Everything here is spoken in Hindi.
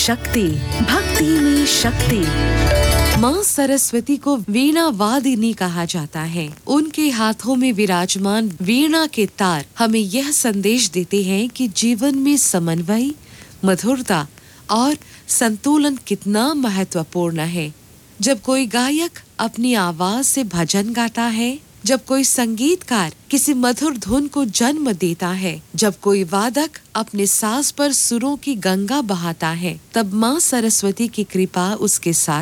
शक्ति, भक्ति में शक्ति। माँ सरस्वती को वीणा वादिनी कहा जाता है। उनके हाथों में विराजमान वीणा के तार हमें यह संदेश देते हैं कि जीवन में समन्वय, मधुरता और संतुलन कितना महत्वपूर्ण है। जब कोई गायक अपनी आवाज से भजन गाता है, जब कोई संगीतकार किसी मधुर धुन को जन्म देता है, जब कोई वादक अपने साज पर सुरों की गंगा बहाता है, तब माँ सरस्वती की कृपा उसके साथ